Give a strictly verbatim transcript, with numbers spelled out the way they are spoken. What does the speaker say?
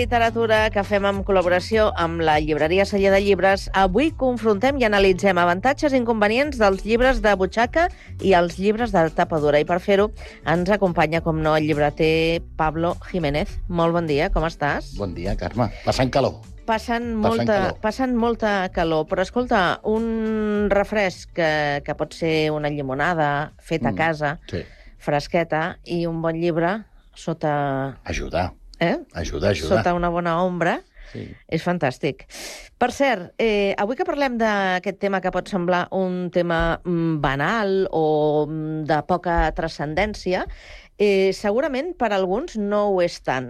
Literatura que fem en col·laboració amb la llibreria Celler de Llibres. Avui confrontem i analitzem avantatges i inconvenients dels llibres de butxaca i els llibres de tapa dura. I per fer-ho ens acompanya, com no, el llibreter Pablo Jiménez. Molt bon dia, com estàs? Bon dia, Carme. Passant calor. Passant molta, calor. passant molta calor. Però escolta, un refresc que, que pot ser una llimonada feta a casa, Mm, sí. fresqueta, i un bon llibre sota... Ajuda. Eh? Ajuda, ajuda. Sota una bona ombra. Sí. És fantàstic. Per cert, eh, avui que parlem d'aquest tema que pot semblar un tema mm, banal o mm, de poca transcendència, eh, segurament per alguns no ho és tant.